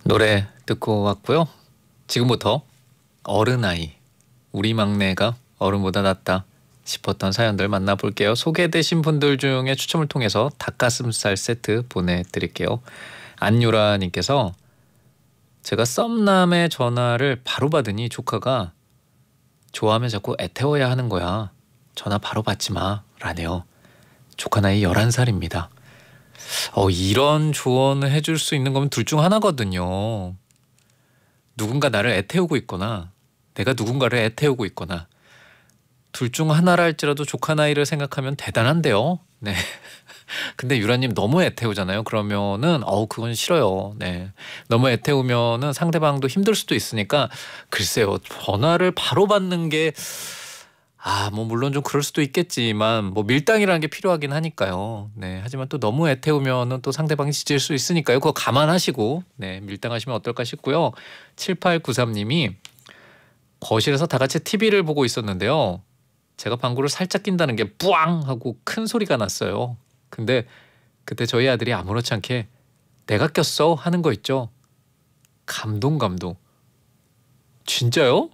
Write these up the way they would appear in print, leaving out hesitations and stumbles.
노래 듣고 왔고요. 지금부터 어른아이, 우리 막내가 어른보다 낫다 싶었던 사연들 만나볼게요. 소개되신 분들 중에 추첨을 통해서 닭가슴살 세트 보내드릴게요. 안유라님께서 제가 썸남의 전화를 바로 받으니 조카가 좋아하면 자꾸 애태워야 하는 거야. 전화 바로 받지 마 라네요. 조카 나이 11살입니다. 이런 조언을 해줄 수 있는 거면 둘 중 하나거든요. 누군가 나를 애태우고 있거나 내가 누군가를 애태우고 있거나 둘 중 하나라 할지라도 조카 나이를 생각하면 대단한데요. 네. 근데 유라님 너무 애태우잖아요. 그러면은 그건 싫어요. 네. 너무 애태우면은 상대방도 힘들 수도 있으니까 글쎄요. 전화를 바로 받는 게 뭐 물론 좀 그럴 수도 있겠지만 뭐 밀당이라는 게 필요하긴 하니까요. 네. 하지만 또 너무 애태우면은 또 상대방이 지칠 수 있으니까요. 그거 감안하시고 네, 밀당하시면 어떨까 싶고요. 7893님이 거실에서 다 같이 TV를 보고 있었는데요. 제가 방구를 살짝 낀다는 게 뿌앙 하고 큰 소리가 났어요. 근데 그때 저희 아들이 아무렇지 않게 내가 꼈어 하는 거 있죠. 감동. 진짜요?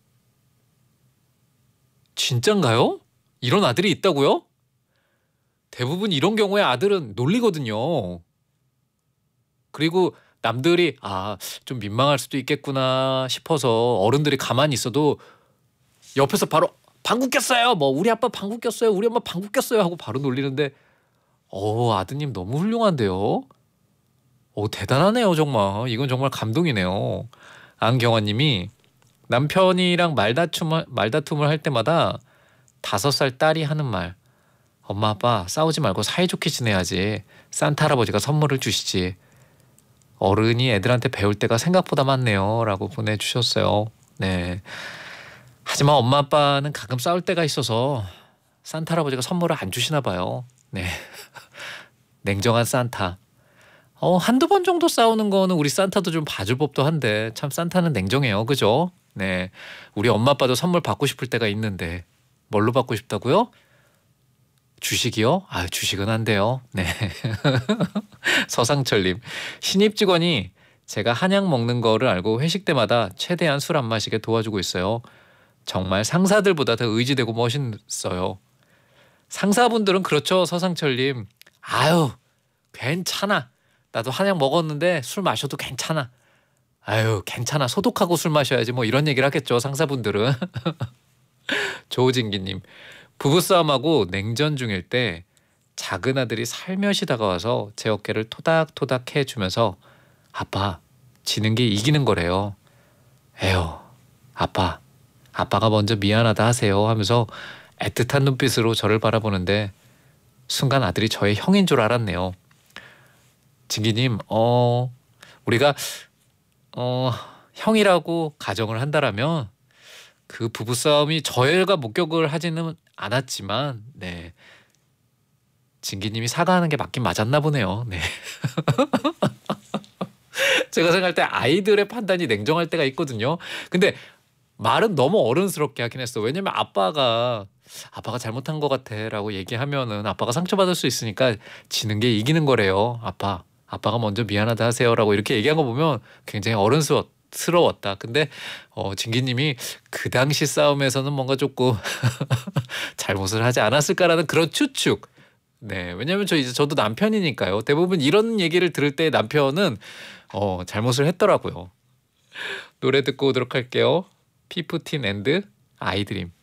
진짠가요? 이런 아들이 있다고요? 대부분 이런 경우에 아들은 놀리거든요. 그리고 남들이 좀 민망할 수도 있겠구나 싶어서 어른들이 가만히 있어도 옆에서 바로 방구 꼈어요. 뭐 우리 아빠 방구 꼈어요. 우리 엄마 방구 꼈어요 하고 바로 놀리는데 아드님 너무 훌륭한데요. 대단하네요 정말. 이건 정말 감동이네요. 안경화님이 남편이랑 말다툼을 할 때마다 5살 딸이 하는 말. 엄마 아빠 싸우지 말고 사이좋게 지내야지. 산타 할아버지가 선물을 주시지. 어른이 애들한테 배울 때가 생각보다 많네요 라고 보내주셨어요. 네. 하지만 엄마 아빠는 가끔 싸울 때가 있어서 산타 할아버지가 선물을 안 주시나 봐요. 네. 냉정한 산타. 한두 번 정도 싸우는 거는 우리 산타도 좀 봐줄 법도 한데 참 산타는 냉정해요. 그죠? 네. 우리 엄마 아빠도 선물 받고 싶을 때가 있는데 뭘로 받고 싶다고요? 주식이요? 주식은 안 돼요. 네. 서상철님. 신입 직원이 제가 한약 먹는 거를 알고 회식 때마다 최대한 술 안 마시게 도와주고 있어요. 정말 상사들보다 더 의지되고 멋있어요. 상사분들은 그렇죠. 서상철님. 괜찮아. 나도 한약 먹었는데 술 마셔도 괜찮아. 괜찮아. 소독하고 술 마셔야지. 뭐 이런 얘기를 하겠죠. 상사분들은. 조진기님. 부부싸움하고 냉전 중일 때 작은 아들이 살며시 다가와서 제 어깨를 토닥토닥 해주면서 아빠, 지는 게 이기는 거래요. 아빠가 먼저 미안하다 하세요 하면서 애틋한 눈빛으로 저를 바라보는데 순간 아들이 저의 형인 줄 알았네요. 진기님, 우리가 형이라고 가정을 한다라면 그 부부싸움이 저희가 목격을 하지는 않았지만 네. 진기님이 사과하는 게 맞긴 맞았나 보네요. 네. 제가 생각할 때 아이들의 판단이 냉정할 때가 있거든요. 근데 말은 너무 어른스럽게 하긴 했어. 왜냐면 아빠가 잘못한 것 같아 라고 얘기하면은 아빠가 상처받을 수 있으니까 지는 게 이기는 거래요. 아빠가 먼저 미안하다 하세요 라고 이렇게 얘기한 거 보면 굉장히 어른스러웠다. 근데 진기님이 그 당시 싸움에서는 뭔가 조금 잘못을 하지 않았을까라는 그런 추측. 네, 왜냐면 저도 남편이니까요. 대부분 이런 얘기를 들을 때 남편은 잘못을 했더라고요. 노래 듣고 오도록 할게요. 피프틴 앤드 아이드림.